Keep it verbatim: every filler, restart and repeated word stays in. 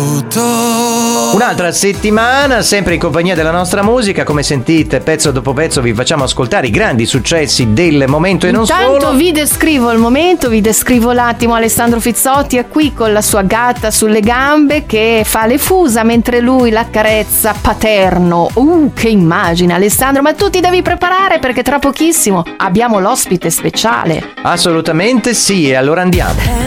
Un'altra settimana, sempre in compagnia della nostra musica, come sentite pezzo dopo pezzo vi facciamo ascoltare i grandi successi del momento e non Intanto solo. vi descrivo il momento, vi descrivo l'attimo. Alessandro Fizzotti è qui con la sua gatta sulle gambe che fa le fusa mentre lui la carezza paterno. Uh, che immagine, Alessandro, ma tu ti devi preparare perché tra pochissimo abbiamo l'ospite speciale. Assolutamente sì, e allora andiamo.